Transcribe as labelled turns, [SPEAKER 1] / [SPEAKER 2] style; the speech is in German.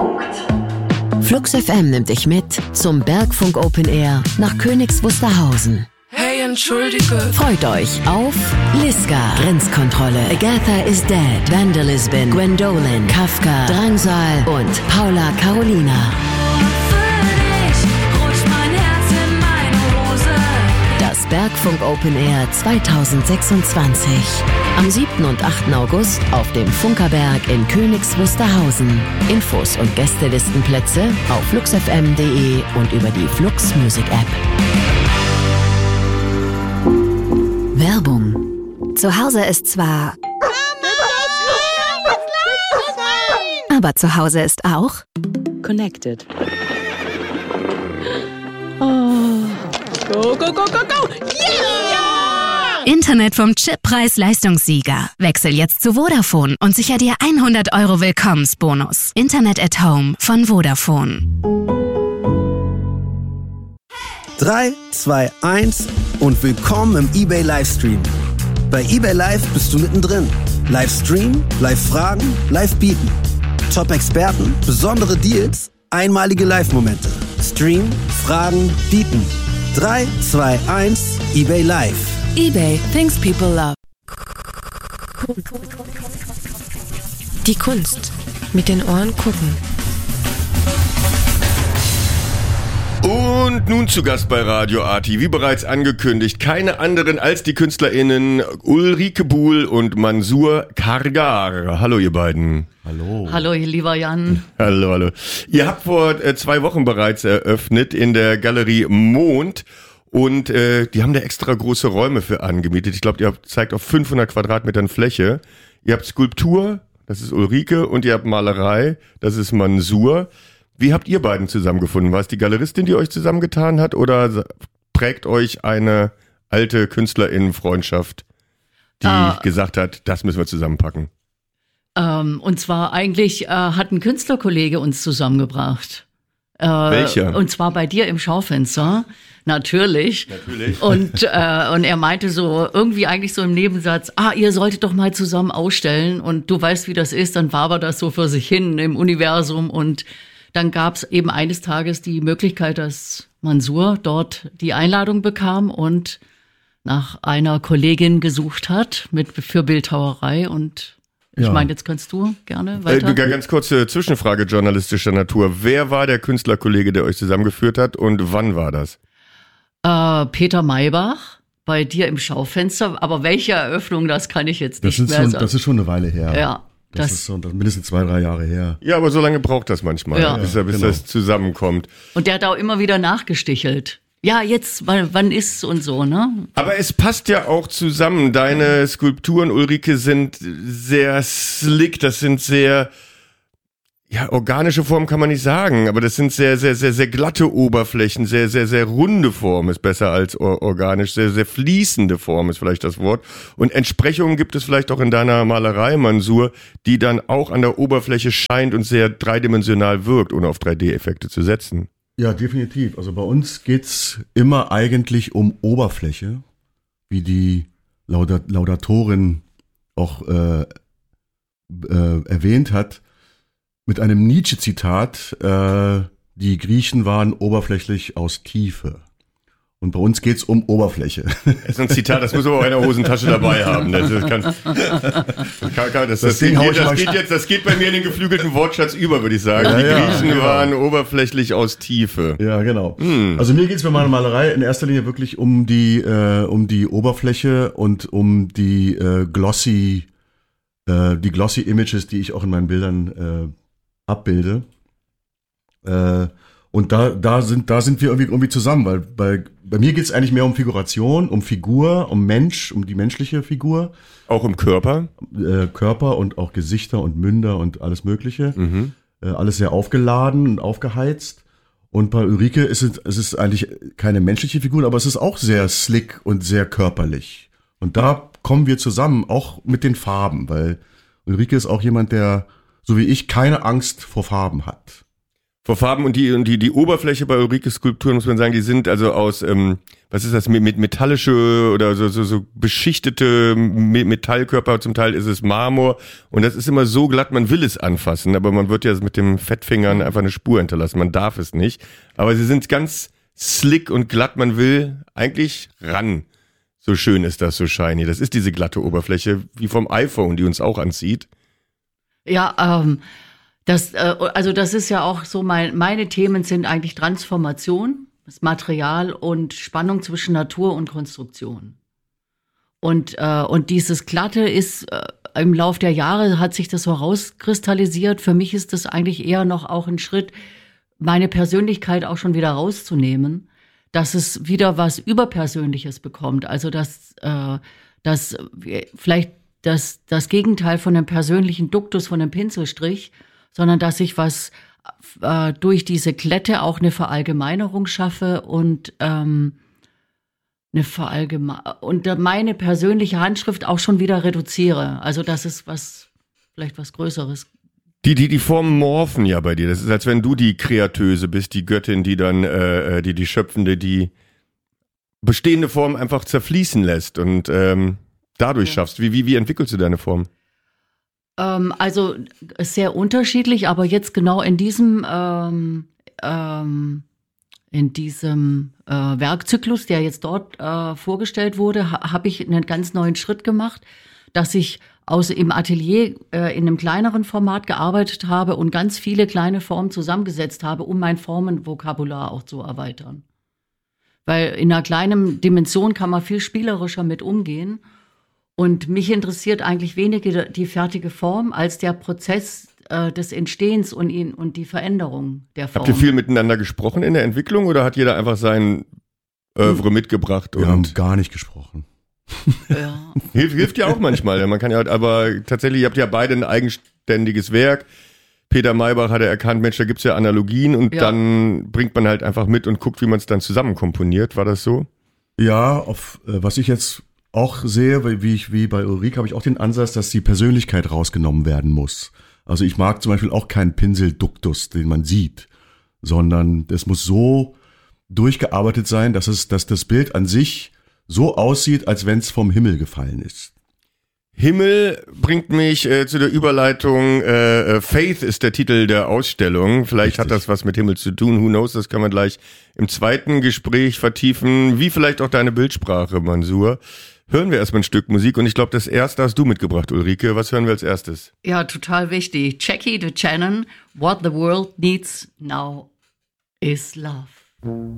[SPEAKER 1] Flux FM nimmt dich mit zum Bergfunk Open Air nach Königs Wusterhausen.
[SPEAKER 2] Hey, entschuldige.
[SPEAKER 1] Freut euch auf Liska, Grenzkontrolle, Agatha is Dead, Vandalism, Gwendolyn, Kafka, Drangsal und Paula Carolina. Das Bergfunk Open Air 2026. Am 7. und 8. August auf dem Funkerberg in Königs Wusterhausen. Infos und Gästelistenplätze auf fluxfm.de und über die Flux Music App. Werbung. Zu Hause ist zwar... aber zu Hause ist auch...
[SPEAKER 3] Connected.
[SPEAKER 2] Go, go, go, go, go! Yeah!
[SPEAKER 4] Internet vom Chip-Preis-Leistungssieger. Wechsel jetzt zu Vodafone und sicher dir 100 € Willkommensbonus. Internet at Home von Vodafone.
[SPEAKER 5] 3, 2, 1 und willkommen im eBay Livestream. Bei eBay Live bist du mittendrin. Livestream, Live-Fragen, Live-Bieten. Top-Experten, besondere Deals, einmalige Live-Momente. Stream, Fragen, Bieten. 3, 2, 1, eBay Live.
[SPEAKER 2] eBay, things people love. Die Kunst. Mit den Ohren gucken.
[SPEAKER 6] Und nun zu Gast bei Radio Arti, wie bereits angekündigt, keine anderen als die KünstlerInnen Ulrike Buhl und Mansour Kargar. Hallo ihr beiden.
[SPEAKER 7] Hallo.
[SPEAKER 8] Hallo, lieber Jan.
[SPEAKER 6] Hallo, hallo. Ihr habt vor 2 Wochen bereits eröffnet in der Galerie Mond und die haben da extra große Räume für angemietet. Ich glaube, ihr zeigt auf 500 Quadratmetern Fläche. Ihr habt Skulptur, das ist Ulrike, und ihr habt Malerei, das ist Mansour. Wie habt ihr beiden zusammengefunden? War es die Galeristin, die euch zusammengetan hat, oder prägt euch eine alte KünstlerInnen-Freundschaft, die gesagt hat, das müssen wir zusammenpacken?
[SPEAKER 8] Und zwar eigentlich hat ein Künstlerkollege uns zusammengebracht.
[SPEAKER 6] Welcher?
[SPEAKER 8] Und zwar bei dir im Schaufenster. Natürlich. Und er meinte so, irgendwie eigentlich so im Nebensatz, ihr solltet doch mal zusammen ausstellen. Und du weißt, wie das ist, dann wabert das so für sich hin im Universum. Und dann gab es eben eines Tages die Möglichkeit, dass Mansour dort die Einladung bekam und nach einer Kollegin gesucht hat für Bildhauerei. Und ich meine, jetzt kannst du gerne weiter.
[SPEAKER 6] Ganz kurze Zwischenfrage journalistischer Natur. Wer war der Künstlerkollege, der euch zusammengeführt hat, und wann war das?
[SPEAKER 8] Peter Maybach bei dir im Schaufenster. Aber welche Eröffnung, das kann ich jetzt nicht mehr sagen.
[SPEAKER 7] Das ist schon eine Weile her.
[SPEAKER 8] Ja.
[SPEAKER 7] Das ist so, mindestens 2-3 Jahre her.
[SPEAKER 6] Ja, aber so lange braucht das manchmal, bis das zusammenkommt.
[SPEAKER 8] Und der hat auch immer wieder nachgestichelt. Ja, jetzt, wann ist's und so, ne?
[SPEAKER 6] Aber es passt ja auch zusammen. Deine Skulpturen, Ulrike, sind sehr slick, das sind sehr, organische Formen kann man nicht sagen, aber das sind sehr, sehr, sehr, sehr glatte Oberflächen, sehr, sehr, sehr runde Form ist besser als organisch, sehr, sehr fließende Form ist vielleicht das Wort. Und Entsprechungen gibt es vielleicht auch in deiner Malerei, Mansour, die dann auch an der Oberfläche scheint und sehr dreidimensional wirkt, ohne auf 3D-Effekte zu setzen.
[SPEAKER 7] Ja, definitiv. Also bei uns geht's immer eigentlich um Oberfläche, wie die Laudatorin auch erwähnt hat. Mit einem Nietzsche-Zitat, die Griechen waren oberflächlich aus Tiefe. Und bei uns geht's um Oberfläche. Das
[SPEAKER 6] ist ein Zitat, das muss man auch in der Hosentasche dabei haben. Das geht bei mir in den geflügelten Wortschatz über, würde ich sagen. Die Griechen waren oberflächlich aus Tiefe.
[SPEAKER 7] Ja, genau. Also mir geht's bei meiner Malerei in erster Linie wirklich um die Oberfläche und um die glossy Images, die ich auch in meinen Bildern abbilde. Und da sind wir irgendwie zusammen, weil bei mir geht es eigentlich mehr um Figuration, um Figur, um Mensch, um die menschliche Figur.
[SPEAKER 6] Auch um Körper?
[SPEAKER 7] Körper und auch Gesichter und Münder und alles Mögliche. Mhm. Alles sehr aufgeladen und aufgeheizt. Und bei Ulrike ist es eigentlich keine menschliche Figur, aber es ist auch sehr slick und sehr körperlich. Und da kommen wir zusammen, auch mit den Farben, weil Ulrike ist auch jemand, der, so wie ich, keine Angst vor Farben hat.
[SPEAKER 6] Vor Farben und die Oberfläche bei Ulrikes Skulpturen, muss man sagen, die sind also aus, was ist das, mit metallische oder so beschichtete Metallkörper, zum Teil ist es Marmor und das ist immer so glatt, man will es anfassen, aber man wird ja mit den Fettfingern einfach eine Spur hinterlassen, man darf es nicht. Aber sie sind ganz slick und glatt, man will eigentlich ran. So schön ist das, so shiny. Das ist diese glatte Oberfläche, wie vom iPhone, die uns auch anzieht.
[SPEAKER 8] Ja, das ist ja auch so, meine Themen sind eigentlich Transformation, das Material und Spannung zwischen Natur und Konstruktion. Und dieses Glatte ist, im Lauf der Jahre hat sich das so rauskristallisiert. Für mich ist das eigentlich eher noch auch ein Schritt, meine Persönlichkeit auch schon wieder rauszunehmen, dass es wieder was Überpersönliches bekommt. Also, dass vielleicht das Gegenteil von einem persönlichen Duktus, von einem Pinselstrich, sondern dass ich was durch diese Glätte auch eine Verallgemeinerung schaffe und meine persönliche Handschrift auch schon wieder reduziere. Also das ist vielleicht was Größeres.
[SPEAKER 6] Die Formen morphen ja bei dir. Das ist, als wenn du die Kreatöse bist, die Göttin, die dann die Schöpfende, die bestehende Form einfach zerfließen lässt und dadurch schaffst. Wie entwickelst du deine Form?
[SPEAKER 8] Also sehr unterschiedlich, aber jetzt genau in diesem Werkzyklus, der jetzt dort vorgestellt wurde, habe ich einen ganz neuen Schritt gemacht, dass ich im Atelier in einem kleineren Format gearbeitet habe und ganz viele kleine Formen zusammengesetzt habe, um mein Formenvokabular auch zu erweitern. Weil in einer kleinen Dimension kann man viel spielerischer mit umgehen. Und mich interessiert eigentlich weniger die fertige Form als der Prozess des Entstehens und die Veränderung der Form.
[SPEAKER 6] Habt ihr viel miteinander gesprochen in der Entwicklung oder hat jeder einfach sein Oeuvre mitgebracht?
[SPEAKER 7] Wir haben gar nicht gesprochen.
[SPEAKER 8] Ja.
[SPEAKER 6] Hilft ja auch manchmal. Man kann ja, aber tatsächlich, ihr habt ja beide ein eigenständiges Werk. Peter Maybach hat erkannt, Mensch, da gibt's ja Analogien und dann bringt man halt einfach mit und guckt, wie man es dann zusammen komponiert. War das so?
[SPEAKER 7] Ja, was ich jetzt auch sehe, wie bei Ulrike, habe ich auch den Ansatz, dass die Persönlichkeit rausgenommen werden muss. Also ich mag zum Beispiel auch keinen Pinselduktus, den man sieht, sondern es muss so durchgearbeitet sein, dass das Bild an sich so aussieht, als wenn es vom Himmel gefallen ist.
[SPEAKER 6] Himmel bringt mich zu der Überleitung, Faith ist der Titel der Ausstellung. Vielleicht hat das was mit Himmel zu tun, who knows, das kann man gleich im zweiten Gespräch vertiefen, wie vielleicht auch deine Bildsprache, Mansour. Hören wir erstmal ein Stück Musik und ich glaube, das erste hast du mitgebracht, Ulrike. Was hören wir als erstes?
[SPEAKER 8] Ja, total wichtig. Jackie DeChannon, What the World Needs Now is Love.